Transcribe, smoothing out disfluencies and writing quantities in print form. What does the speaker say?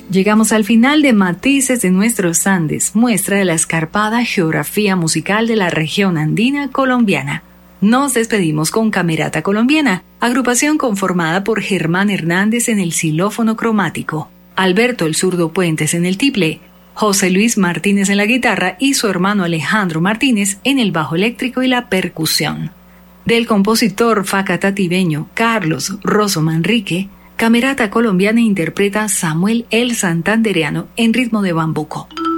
Llegamos al final de Matices de nuestros Andes, muestra de la escarpada geografía musical de la región andina colombiana. Nos despedimos con Camerata Colombiana, agrupación conformada por Germán Hernández en el xilófono cromático, Alberto el Zurdo Puentes en el tiple, José Luis Martínez en la guitarra y su hermano Alejandro Martínez en el bajo eléctrico y la percusión. Del compositor facatativeño Carlos Rosso Manrique, Camerata Colombiana interpreta Samuel el Santandereano en ritmo de bambuco.